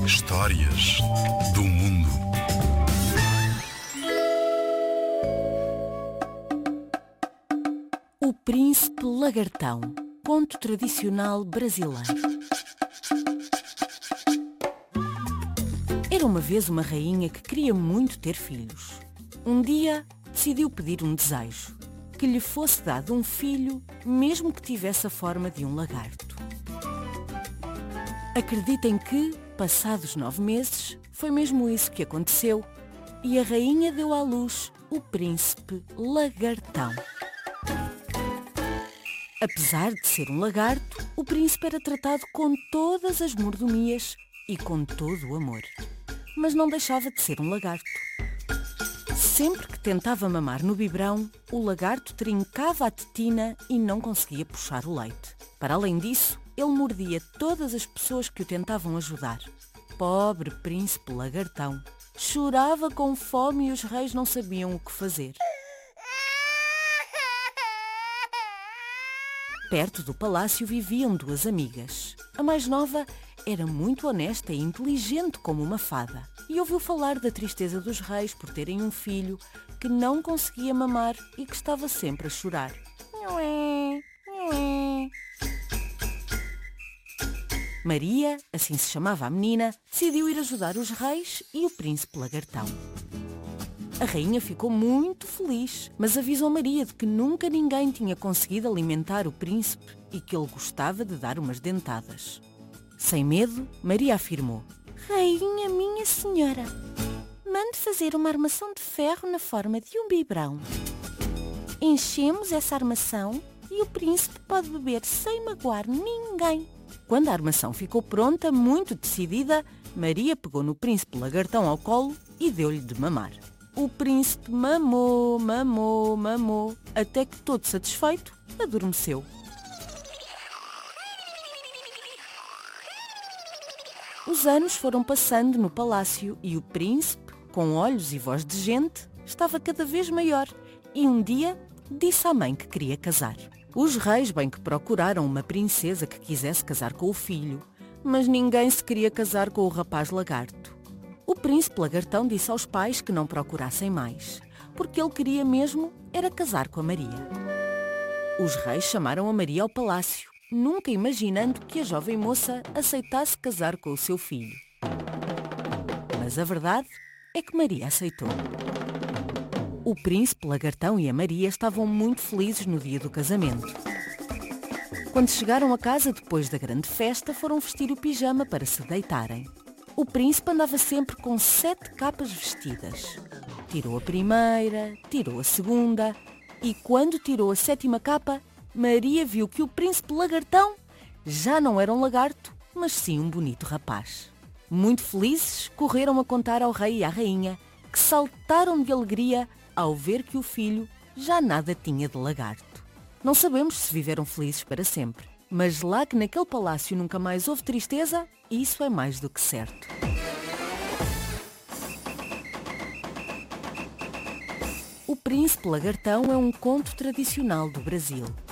Histórias do mundo. O Príncipe Lagartão, conto tradicional brasileiro. Era uma vez uma rainha que queria muito ter filhos. Um dia decidiu pedir um desejo, que lhe fosse dado um filho, mesmo que tivesse a forma de um lagarto. Acreditem que, passados 9 meses, foi mesmo isso que aconteceu, e a rainha deu à luz o Príncipe Lagartão. Apesar de ser um lagarto, o príncipe era tratado com todas as mordomias e com todo o amor. Mas não deixava de ser um lagarto. Sempre que tentava mamar no biberão, o lagarto trincava a tetina e não conseguia puxar o leite. Para além disso, ele mordia todas as pessoas que o tentavam ajudar. Pobre príncipe lagartão! Chorava com fome e os reis não sabiam o que fazer. Perto do palácio viviam 2 amigas. A mais nova era muito honesta e inteligente como uma fada, e ouviu falar da tristeza dos reis por terem um filho que não conseguia mamar e que estava sempre a chorar. Maria, assim se chamava a menina, decidiu ir ajudar os reis e o príncipe lagartão. A rainha ficou muito feliz, mas avisou Maria de que nunca ninguém tinha conseguido alimentar o príncipe e que ele gostava de dar umas dentadas. Sem medo, Maria afirmou: "Rainha minha senhora, mande fazer uma armação de ferro na forma de um biberão. Enchemos essa armação e o príncipe pode beber sem magoar ninguém." Quando a armação ficou pronta, muito decidida, Maria pegou no príncipe lagartão ao colo e deu-lhe de mamar. O príncipe mamou, até que, todo satisfeito, adormeceu. Os anos foram passando no palácio e o príncipe, com olhos e voz de gente, estava cada vez maior e um dia disse à mãe que queria casar. Os reis bem que procuraram uma princesa que quisesse casar com o filho, mas ninguém se queria casar com o rapaz lagarto. O príncipe lagartão disse aos pais que não procurassem mais, porque ele queria mesmo era casar com a Maria. Os reis chamaram a Maria ao palácio, nunca imaginando que a jovem moça aceitasse casar com o seu filho. Mas a verdade é que Maria aceitou. O príncipe lagartão e a Maria estavam muito felizes no dia do casamento. Quando chegaram a casa depois da grande festa, foram vestir o pijama para se deitarem. O príncipe andava sempre com 7 capas vestidas. Tirou a primeira, tirou a segunda e quando tirou a 7ª capa, Maria viu que o príncipe lagartão já não era um lagarto, mas sim um bonito rapaz. Muito felizes, correram a contar ao rei e à rainha, que saltaram de alegria ao ver que o filho já nada tinha de lagarto. Não sabemos se viveram felizes para sempre, mas lá que naquele palácio nunca mais houve tristeza, isso é mais do que certo. O Príncipe Lagartão é um conto tradicional do Brasil.